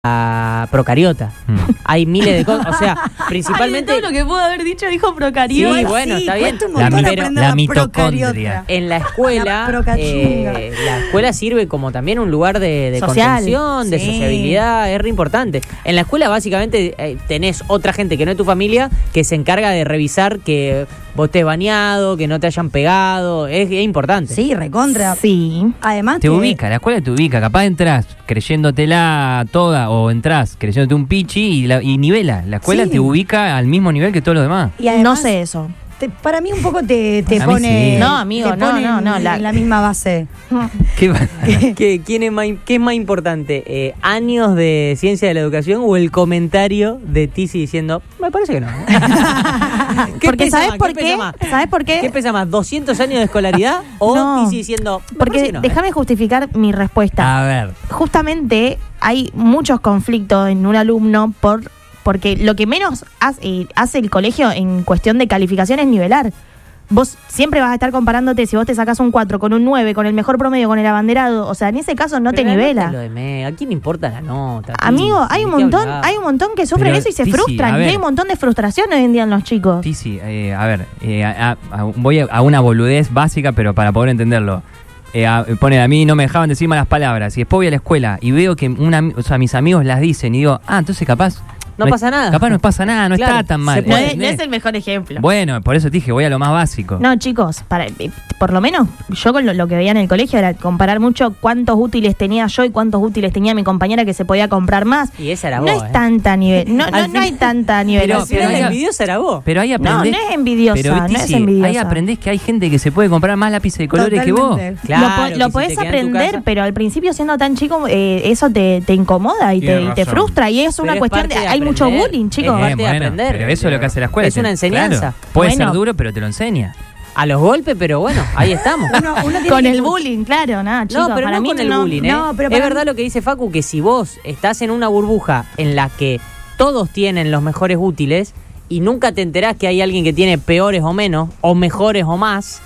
procariota. Hay miles de cosas, o sea, principalmente... Ay, todo lo que pudo haber dicho dijo procariota. Sí, bueno, está bien. La mitocondria. En la escuela, la escuela sirve como también un lugar de contención, de sociabilidad, es re importante. En la escuela básicamente tenés otra gente que no es tu familia que se encarga de revisar que vos estés bañado, que no te hayan pegado, es importante. Sí, recontra. Sí. Además te ubica, la escuela te ubica, capaz entras creyéndotela toda o entras creyéndote un pichi y nivela. La escuela te ubica al mismo nivel que todos los demás. Y además, no sé eso. Para mí un poco te Sí. pone... No, amigo, no. En la misma base. ¿Qué es más importante? ¿Años de ciencia de la educación o el comentario de Tizi diciendo, me parece que no? Porque ¿sabes por qué? ¿Sabes por qué? ¿Qué pesa más, 200 años de escolaridad o Tizi diciendo, me parece porque que no? déjame justificar mi respuesta. A ver. Justamente hay muchos conflictos en un alumno porque lo que menos hace el colegio en cuestión de calificación es nivelar. Vos siempre vas a estar comparándote, si vos te sacás un 4 con un 9, con el mejor promedio, con el abanderado, o sea, en ese caso no te nivela. ¿A quién le importa la nota? Amigo, hay un montón que sufren eso y se frustran. Y hay un montón de frustración hoy en día en los chicos. Sí, voy a una boludez básica, pero para poder entenderlo. A mí no me dejaban decir malas palabras y después voy a la escuela y veo que mis amigos las dicen y digo, entonces capaz... No pasa nada. Capaz no pasa nada, no está tan mal. No es el mejor ejemplo. Bueno, por eso te dije, voy a lo más básico. No, chicos, por lo menos yo con lo que veía en el colegio era comparar mucho cuántos útiles tenía yo y cuántos útiles tenía mi compañera que se podía comprar más. Y esa era no vos. Es tanta nivel. No hay tanta nivelación. Pero la envidiosa era vos. Pero ahí aprendés. No es envidiosa, no es envidiosa. Ahí aprendés que hay gente que se puede comprar más lápices de colores que vos. Claro, lo podés aprender, pero al principio siendo tan chico, eso te incomoda y te frustra. Y es una cuestión de hay mucho bullying, chicos. Es parte de aprender. Pero eso es lo que hace la escuela. Es una enseñanza. Claro, puede ser duro, pero te lo enseña. A los golpes, pero bueno, ahí estamos. Con el bullying, claro, nada, chicos. No, pero para no mí con el bullying, ¿eh? No, pero es verdad lo que dice Facu, que si vos estás en una burbuja en la que todos tienen los mejores útiles y nunca te enterás que hay alguien que tiene peores o menos, o mejores o más,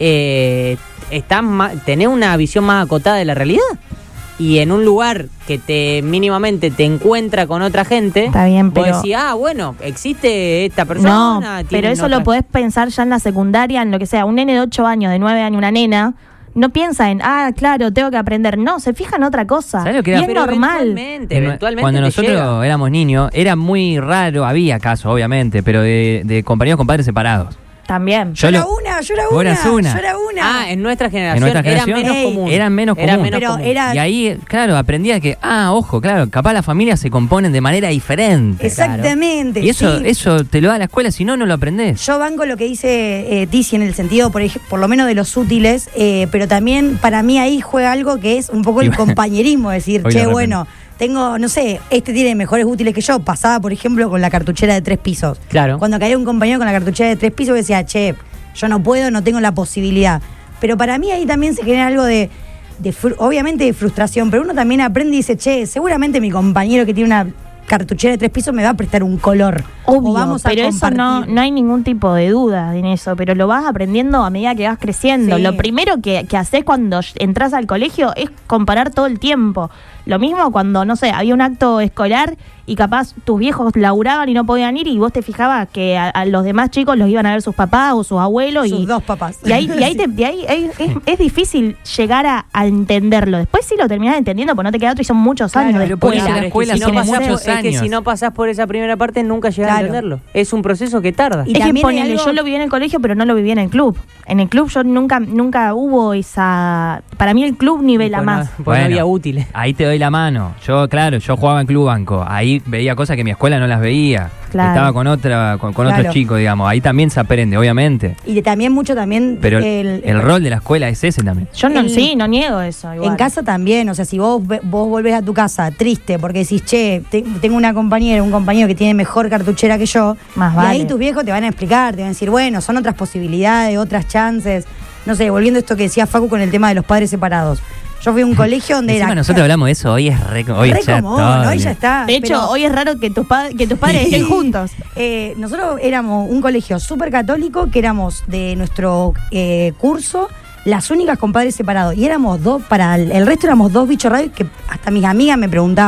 tenés una visión más acotada de la realidad. Y en un lugar que mínimamente te encuentra con otra gente, está bien, pero vos decís, bueno, existe esta persona. No, pero eso lo podés pensar ya en la secundaria, en lo que sea. Un nene de 8 años, de 9 años, una nena, no piensa en, claro, tengo que aprender. No, se fija en otra cosa. ¿Sabés lo que y era? es normal. Eventualmente cuando nosotros éramos niños, era muy raro, había casos, obviamente, pero de compañeros con padres separados. También. Yo era una. En nuestra generación eran menos comunes. Y ahí, claro, aprendía que, ojo, claro, capaz las familias se componen de manera diferente. Exactamente. Claro. Y eso te lo da la escuela, si no, no lo aprendés. Yo banco lo que dice Tizi en el sentido, por lo menos de los útiles, pero también para mí ahí juega algo que es un poco el compañerismo, decir, bueno... Tengo, no sé, tiene mejores útiles que yo. Pasaba, por ejemplo, con la cartuchera de 3 pisos. Claro. Cuando caía un compañero con la cartuchera de 3 pisos, decía, yo no puedo, no tengo la posibilidad. Pero para mí ahí también se genera algo obviamente de frustración, pero uno también aprende y dice, seguramente mi compañero que tiene una cartuchera de 3 pisos me va a prestar un color. Obvio, pero eso no hay ningún tipo de duda en eso, pero lo vas aprendiendo a medida que vas creciendo. Sí. Lo primero que haces cuando entras al colegio es comparar todo el tiempo. Lo mismo cuando, no sé, había un acto escolar y capaz tus viejos laburaban y no podían ir y vos te fijabas que a los demás chicos los iban a ver sus papás o sus abuelos. Sus dos papás. Y ahí es difícil llegar a entenderlo. Después sí lo terminás entendiendo, porque no te queda otro y son muchos años de escuela. Es que si no pasás por esa primera parte nunca llegás a entenderlo. Es un proceso que tarda. Y es que ponele, yo lo viví en el colegio, pero no lo viví en el club. En el club yo nunca hubo esa... Para mí el club nivela más. Porque no había útiles. Ahí te doy la mano. Yo jugaba en Club Banco. Ahí veía cosas que mi escuela no las veía. Claro. Estaba con otros chicos, digamos. Ahí también se aprende, obviamente. Y también mucho también... Pero el rol de la escuela es ese también. Yo no niego eso. Igual. En casa también, o sea, si vos volvés a tu casa triste porque decís, tengo una compañera, un compañero que tiene mejor cartuchera que yo, más y vale. ahí tus viejos te van a explicar, te van a decir, bueno, son otras posibilidades, otras chances. No sé, volviendo a esto que decía Facu con el tema de los padres separados. Yo fui a un colegio donde era... nosotros hablamos de eso, hoy es re común, hoy ya está. De hecho, hoy es raro que tus padres estén juntos. Nosotros éramos un colegio súper católico, que éramos de nuestro curso las únicas con padres separados. Y éramos dos, para el resto éramos dos bichos raros que hasta mis amigas me preguntaban,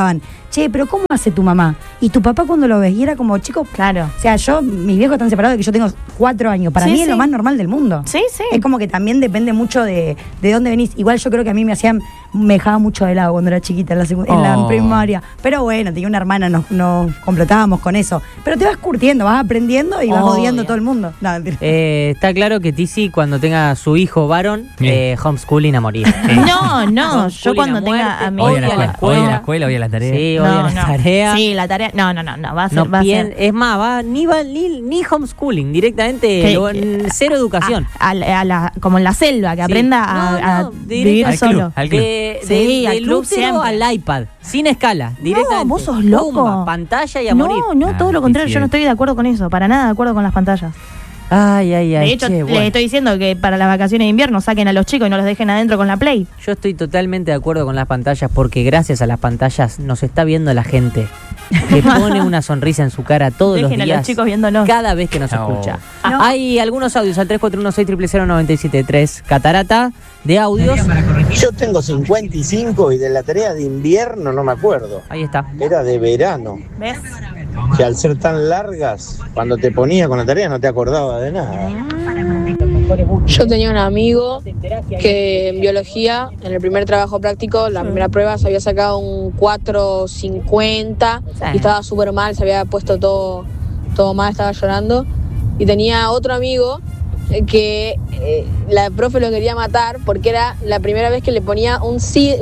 che, pero ¿cómo hace tu mamá? ¿Y tu papá cuando lo ves? Y era como, chicos, Claro. o sea, mis viejos están separados de que yo tengo 4 años. Para mí es lo más normal del mundo. Sí, sí. Es como que también depende mucho de dónde venís. Igual yo creo que a mí me dejaba mucho de lado cuando era chiquita en la primaria. Pero bueno, tenía una hermana, nos completábamos con eso. Pero te vas curtiendo, vas aprendiendo y vas odiando a todo el mundo. No, mentira. Está claro que Tizi, cuando tenga su hijo varón, homeschooling a morir. No, yo cuando tenga a mi Odia hijo. la escuela, odia la tarea. Sí, odia las tareas. Sí, la tarea. No, va a ser. Es más, ni homeschooling, directamente cero educación. Como en la selva, que aprenda a vivir Al solo. club. Del club útero siempre. al iPad, sin escala, directamente. No, vos sos loco. Pumba, pantalla y a morir. No, todo lo contrario, yo no estoy de acuerdo con eso, para nada de acuerdo con las pantallas. Ay. De hecho, che, bueno. les estoy diciendo que para las vacaciones de invierno saquen a los chicos y no los dejen adentro con la Play. Yo estoy totalmente de acuerdo con las pantallas porque gracias a las pantallas nos está viendo la gente que pone una sonrisa en su cara todos Dejen los a días. los chicos viéndonos. Cada vez que nos escucha. No. Hay algunos audios al 3416000973. Catarata de audios. Yo tengo 55 y de la tarea de invierno no me acuerdo. Ahí está. Era de verano. ¿Ves? Que al ser tan largas, cuando te ponía con la tarea no te acordaba de nada. Yo tenía un amigo que en biología, en el primer trabajo práctico, la primera prueba se había sacado un 4.50 y estaba súper mal, se había puesto todo mal, estaba llorando. Y tenía otro amigo que la profe lo quería matar porque era la primera vez que le ponía un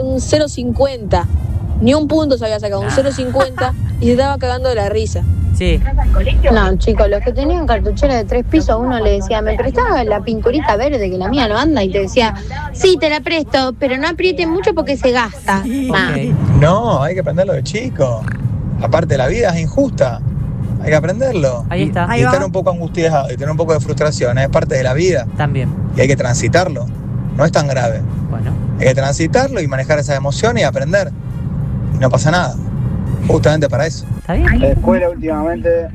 0.50. Ni un punto se había sacado, un 0.50 y se estaba cagando de la risa. Sí. No, chicos, los que tenían cartuchera de 3 pisos, uno le decía, me prestaba la pinturita verde que la mía no anda, y te decía, sí, te la presto, pero no aprieten mucho porque se gasta. Okay. No, hay que aprenderlo de chico. Aparte, la vida es injusta. Hay que aprenderlo. Ahí está. Y estar un poco angustiado y tener un poco de frustración es parte de la vida. También. Y hay que transitarlo. No es tan grave. Bueno. Hay que transitarlo y manejar esas emociones y aprender. Y no pasa nada. Justamente para eso. ¿Está bien? La escuela últimamente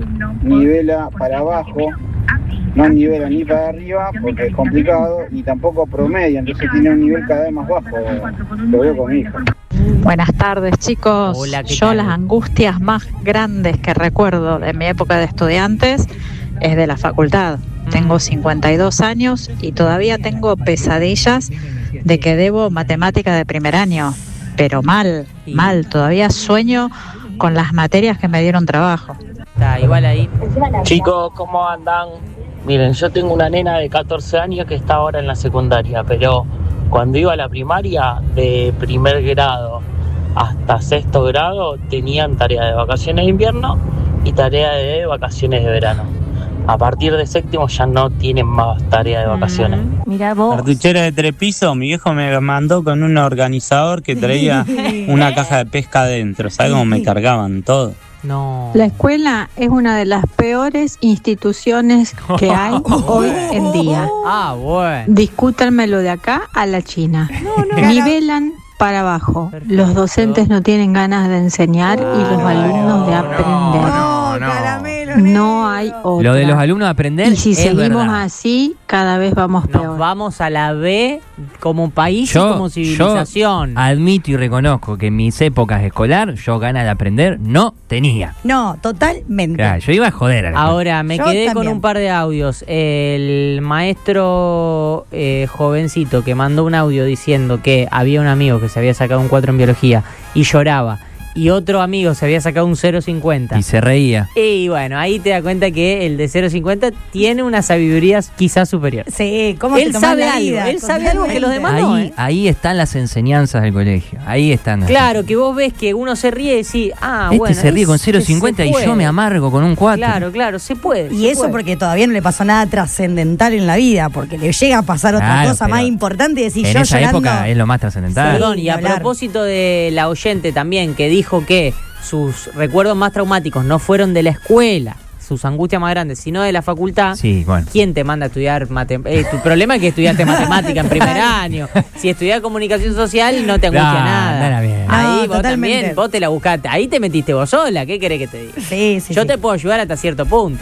nivela para abajo, no nivela ni para arriba porque es complicado, y tampoco promedia, entonces tiene un nivel cada vez más bajo. Lo veo con mi hija. Buenas tardes, chicos. Hola, ¿qué Yo tal? las angustias más grandes que recuerdo de mi época de estudiantes es de la facultad. Tengo 52 años y todavía tengo pesadillas de que debo matemática de primer año, pero mal, todavía sueño con las materias que me dieron trabajo. Está igual ahí. Chicos, ¿cómo andan? Miren, yo tengo una nena de 14 años que está ahora en la secundaria, pero cuando iba a la primaria, de primer grado hasta sexto grado, tenían tarea de vacaciones de invierno y tarea de vacaciones de verano. A partir de séptimo ya no tienen más tarea de vacaciones. Mirá vos. Cartuchera de 3 pisos, mi viejo me mandó con un organizador que traía una caja de pesca adentro. ¿Sabes cómo me cargaban todo? No. La escuela es una de las peores instituciones que hay hoy en día. Ah, bueno. Discútanmelo de acá a la China. Nivelan para abajo. Los docentes no tienen ganas de enseñar y los alumnos de aprender. No hay otra. Lo de los alumnos de aprender Y si es seguimos verdad. así, cada vez vamos Nos peor. vamos a la B como país y como civilización. Yo admito y reconozco que en mis épocas escolar yo ganas de aprender no tenía. No, totalmente. Claro, yo iba a joder a la escuela. Ahora, me Yo quedé con también. un par de audios. El maestro jovencito que mandó un audio diciendo que había un amigo que se había sacado un 4 en biología y lloraba, y otro amigo se había sacado un 0.50. Y se reía. Y bueno, ahí te das cuenta que el de 0.50 tiene una sabiduría quizás superior. Sí, ¿cómo Él te tomás sabe la algo, vida? él sabe algo que los demás Ahí, no. ahí están las enseñanzas del colegio. Ahí están. Claro, que vos ves que uno se ríe y decís, bueno. Se ríe con este 0.50 se y puede. yo me amargo con un 4. Claro, se puede. Y se eso puede. porque todavía no le pasó nada trascendental en la vida, porque le llega a pasar otra Claro, cosa más pero importante y decir en yo esa llorando. época es lo más trascendental. Perdón, Sí, y a hablar. propósito de la oyente también, que dijo que sus recuerdos más traumáticos no fueron de la escuela, sus angustias más grandes, sino de la facultad. Sí, bueno. ¿Quién te manda a estudiar matemáticas? Tu problema es que estudiaste matemática en primer año. Si estudias comunicación social, no te angustia nada. Nada bien. Ahí No, vos totalmente. también, vos te la buscaste. Ahí te metiste vos sola. ¿Qué querés que te diga? Sí, Yo te puedo ayudar hasta cierto punto.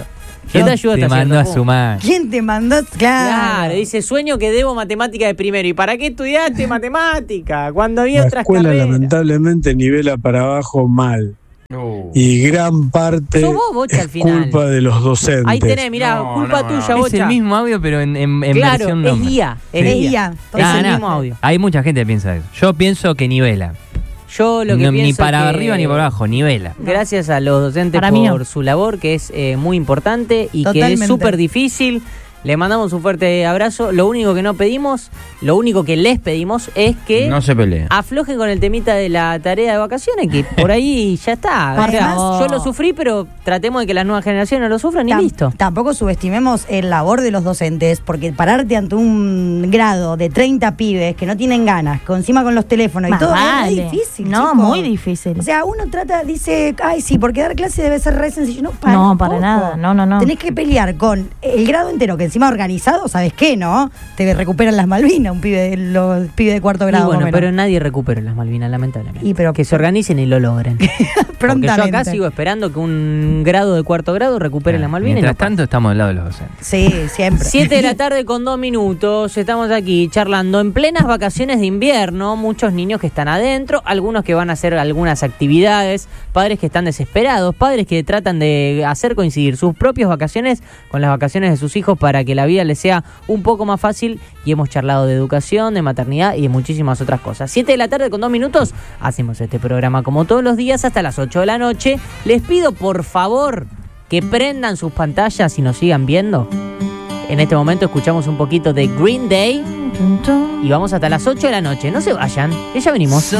¿Quién te ayuda? Te mandó a sumar. ¿Quién te mandó? Claro, dice, sueño que debo matemática de primero. ¿Y para qué estudiaste matemática? Cuando había La otras escuela carreras. lamentablemente nivela para abajo mal. Y gran parte Sos vos, Bocha, al es final. culpa de los docentes. Ahí tenés, mirá, culpa tuya, Bocha. Es el mismo audio, pero en Claro, versión es nombre. IA. Sí. Es IA. Es el mismo audio. Hay mucha gente que piensa eso. Yo pienso que nivela. Yo lo que No, pienso ni para es que, arriba ni para abajo, nivela. Gracias a los docentes Para mí por no. su labor, que es muy importante y que Totalmente. es súper difícil. Le mandamos un fuerte abrazo. Lo único que no pedimos, lo único que les pedimos es que No se pelee. aflojen con el temita de la tarea de vacaciones, que por ahí ya está. O sea, Además- yo lo sufrí, pero tratemos de que las nuevas generaciones no lo sufran y listo. Tampoco subestimemos el labor de los docentes, porque pararte ante un grado de 30 pibes que no tienen ganas, encima con los teléfonos Más y todo, vale. es muy difícil. No, chicos. muy difícil. O sea, uno dice, ay, sí, porque dar clase debe ser re sencillo. No, No, para nada. No. Tenés que pelear con el grado entero, que encima organizado, ¿sabes qué, no? Te recuperan las Malvinas, los pibes de cuarto Y grado. bueno, más o menos. pero nadie recupera las Malvinas, lamentablemente. Y pero- que se organicen y lo logren. Porque yo Prontamente. acá sigo esperando que un grado de cuarto grado recupere las Malvinas. y Mientras no pasa. tanto, estamos del lado de los docentes. Sí, siempre. 7 de la tarde con 2 minutos, estamos aquí charlando en plenas vacaciones de invierno, muchos niños que están adentro, algunos que van a hacer algunas actividades, padres que están desesperados, padres que tratan de hacer coincidir sus propias vacaciones con las vacaciones de sus hijos para que la vida les sea un poco más fácil, y hemos charlado de educación, de maternidad y de muchísimas otras cosas. 7 de la tarde con 2 minutos, hacemos este programa como todos los días hasta las 8 de la noche. Les pido por favor que prendan sus pantallas y nos sigan viendo. En este momento escuchamos un poquito de Green Day y vamos hasta las 8 de la noche. No se vayan, que ya venimos.